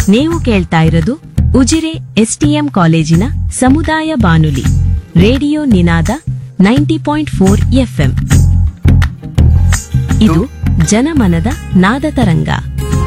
ನೀವು ಕೇಳ್ತಾ ಇರೋದು ಉಜಿರೆ ಎಸ್ಟಿಎಂ ಕಾಲೇಜಿನ ಸಮುದಾಯ ಬಾನುಲಿ ರೇಡಿಯೋ ನಿನಾದ 90.4 ಎಫ್ಎಂ. ಇದು ಜನಮನದ ನಾದ ತರಂಗ.